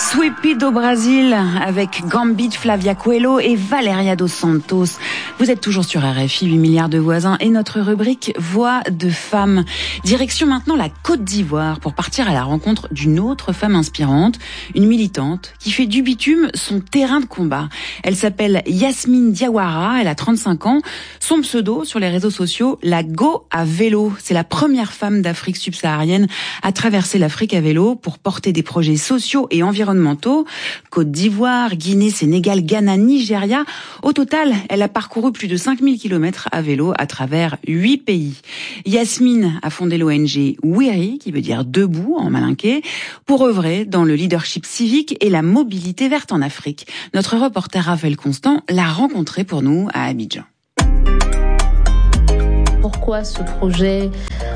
Sweepy do Brasil avec Gambit, Flavia Coelho et Valeria dos Santos. Vous êtes toujours sur RFI, 8 milliards de voisins et notre rubrique Voix de femmes. Direction maintenant la Côte d'Ivoire pour partir à la rencontre d'une autre femme inspirante, une militante qui fait du bitume son terrain de combat. Elle s'appelle Yasmine Diawara, elle a 35 ans. Son pseudo sur les réseaux sociaux, la Go à vélo. C'est la première femme d'Afrique subsaharienne à traverser l'Afrique à vélo pour porter des projets sociaux et environnementaux. Côte d'Ivoire, Guinée, Sénégal, Ghana, Nigeria. Au total, elle a parcouru plus de 5000 km à vélo à travers 8 pays. Yasmine a fondé l'ONG Wiri, qui veut dire debout en malinké, pour œuvrer dans le leadership civique et la mobilité verte en Afrique. Notre reporter Raphaël Constant l'a rencontrée pour nous à Abidjan. Pourquoi ce projet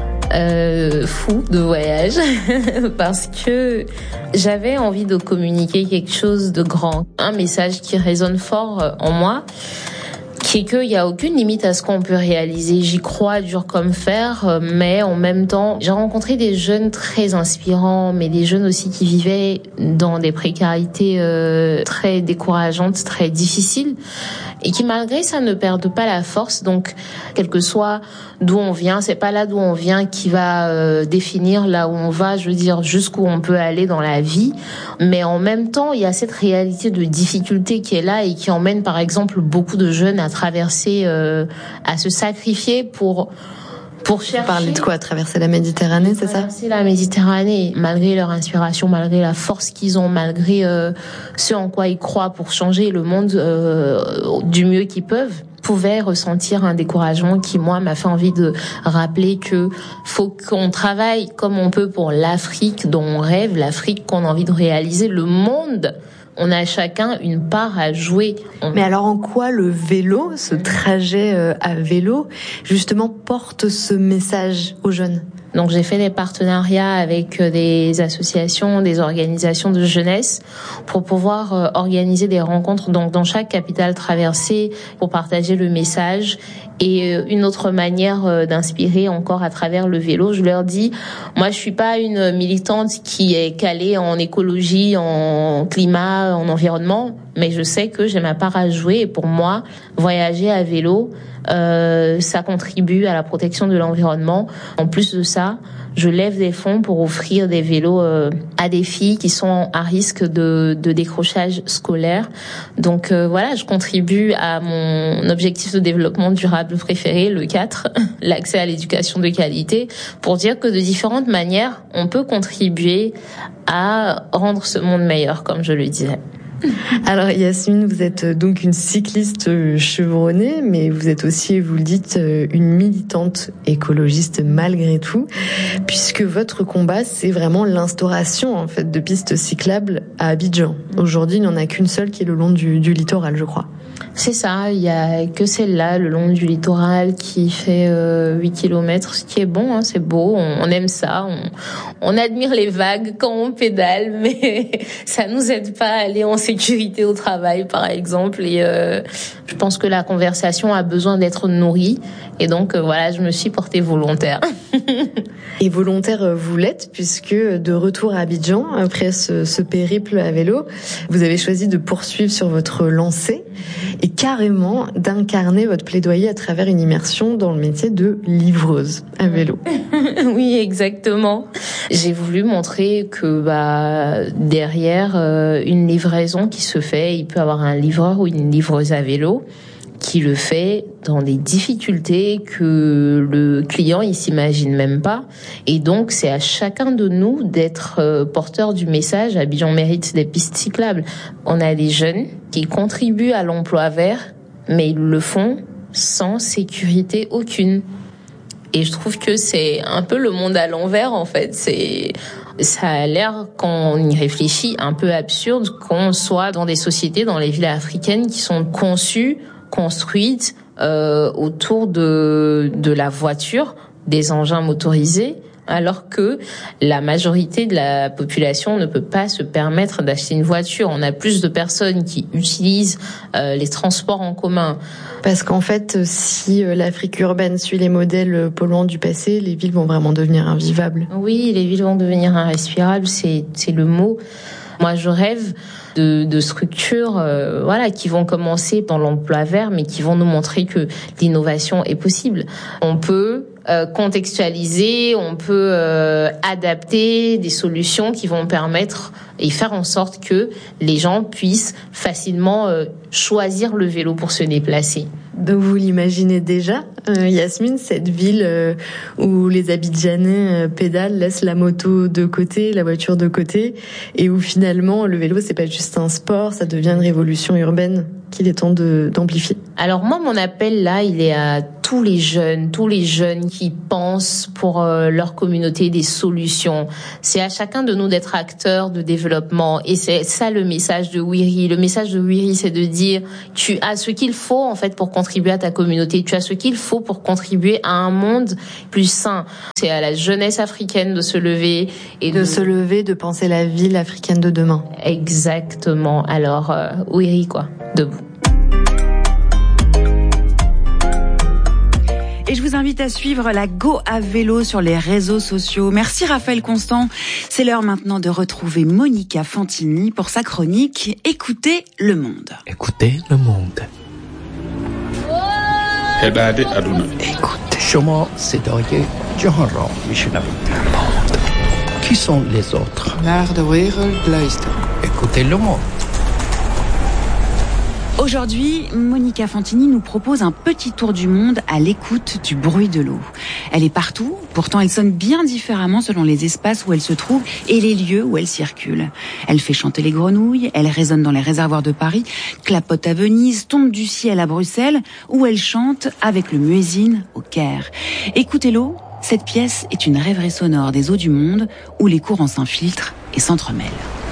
fou de voyage? Parce que j'avais envie de communiquer quelque chose de grand, un message qui résonne fort en moi, qui est qu'il n'y a aucune limite à ce qu'on peut réaliser. J'y crois dur comme fer, mais en même temps, j'ai rencontré des jeunes très inspirants, mais des jeunes aussi qui vivaient dans des précarités très décourageantes, très difficiles, et qui malgré ça ne perdent pas la force. Donc, quel que soit d'où on vient, c'est pas là d'où on vient qui va définir là où on va, je veux dire jusqu'où on peut aller dans la vie. Mais en même temps, il y a cette réalité de difficulté qui est là et qui emmène par exemple beaucoup de jeunes à traverser, à se sacrifier pour chercher. Parler de quoi? Traverser la Méditerranée, c'est ça? Traverser la Méditerranée, malgré leur inspiration, malgré la force qu'ils ont, malgré ce en quoi ils croient pour changer le monde du mieux qu'ils peuvent, pouvaient ressentir un découragement qui, moi, m'a fait envie de rappeler que faut qu'on travaille comme on peut pour l'Afrique dont on rêve, l'Afrique qu'on a envie de réaliser, le monde. On a chacun une part à jouer. Mais alors en quoi le vélo, ce trajet à vélo, justement porte ce message aux jeunes? Donc j'ai fait des partenariats avec des associations, des organisations de jeunesse pour pouvoir organiser des rencontres donc dans chaque capitale traversée pour partager le message. Et une autre manière d'inspirer encore à travers le vélo, je leur dis, moi je suis pas une militante qui est calée en écologie, en climat, en environnement, mais je sais que j'ai ma part à jouer et pour moi, voyager à vélo, ça contribue à la protection de l'environnement. En plus de ça, je lève des fonds pour offrir des vélos à des filles qui sont à risque de décrochage scolaire. Donc voilà, je contribue à mon objectif de développement durable préféré, le 4, l'accès à l'éducation de qualité, pour dire que de différentes manières, on peut contribuer à rendre ce monde meilleur, comme je le disais. Alors Yasmine, vous êtes donc une cycliste chevronnée, mais vous êtes aussi, vous le dites, une militante écologiste malgré tout, puisque votre combat, c'est vraiment l'instauration en fait de pistes cyclables à Abidjan. Aujourd'hui, il n'y en a qu'une seule qui est le long du littoral, je crois. C'est ça, il y a que celle-là, le long du littoral, qui fait 8 km, ce qui est bon, hein, c'est beau, on aime ça, on admire les vagues quand on pédale, mais ça nous aide pas à aller en sécurité au travail, par exemple, et je pense que la conversation a besoin d'être nourrie, et donc voilà, je me suis portée volontaire. Et volontaire, vous l'êtes, puisque de retour à Abidjan, après ce périple à vélo, vous avez choisi de poursuivre sur votre lancée et carrément d'incarner votre plaidoyer à travers une immersion dans le métier de livreuse à vélo. Oui, exactement. J'ai voulu montrer que derrière une livraison qui se fait, il peut y avoir un livreur ou une livreuse à vélo qui le fait dans des difficultés que le client il s'imagine même pas. Et donc, c'est à chacun de nous d'être porteur du message. Abidjan mérite des pistes cyclables. On a des jeunes qui contribuent à l'emploi vert, mais ils le font sans sécurité aucune. Et je trouve que c'est un peu le monde à l'envers, en fait. Ça a l'air, quand on y réfléchit, un peu absurde qu'on soit dans des sociétés, dans les villes africaines qui sont conçues, construites autour de la voiture, des engins motorisés, alors que la majorité de la population ne peut pas se permettre d'acheter une voiture. On a plus de personnes qui utilisent les transports en commun. Parce qu'en fait, si l'Afrique urbaine suit les modèles polluants du passé, les villes vont vraiment devenir invivables. Oui, les villes vont devenir irrespirables, c'est le mot. Moi, je rêve de structures qui vont commencer dans l'emploi vert, mais qui vont nous montrer que l'innovation est possible. On peut contextualiser, on peut adapter des solutions qui vont permettre et faire en sorte que les gens puissent facilement choisir le vélo pour se déplacer. Donc vous l'imaginez déjà, Yasmine, cette ville où les Abidjanais pédalent, laissent la moto de côté, la voiture de côté, et où finalement le vélo c'est pas juste un sport, ça devient une révolution urbaine qu'il est temps d'amplifier. Alors moi, mon appel là, il est à tous les jeunes qui pensent pour leur communauté des solutions. C'est à chacun de nous d'être acteurs de développement, et c'est ça le message de Wiri. Le message de Wiri, c'est de dire tu as ce qu'il faut en fait pour contribuer à ta communauté, tu as ce qu'il faut pour contribuer à un monde plus sain. C'est à la jeunesse africaine de se lever et de penser la ville africaine de demain. Exactement. Alors Wiri debout. Et je vous invite à suivre la Go à vélo sur les réseaux sociaux. Merci Raphaël Constant. C'est l'heure maintenant de retrouver Monica Fantini pour sa chronique Écoutez le monde. Écoutez le monde. Écoutez. Shoma Sedoye Johara Mishnabit. Qui sont les autres? Écoutez le monde. Aujourd'hui, Monica Fantini nous propose un petit tour du monde à l'écoute du bruit de l'eau. Elle est partout, pourtant elle sonne bien différemment selon les espaces où elle se trouve et les lieux où elle circule. Elle fait chanter les grenouilles, elle résonne dans les réservoirs de Paris, clapote à Venise, tombe du ciel à Bruxelles, où elle chante avec le muezzin au Caire. Écoutez l'eau, cette pièce est une rêverie sonore des eaux du monde où les courants s'infiltrent et s'entremêlent.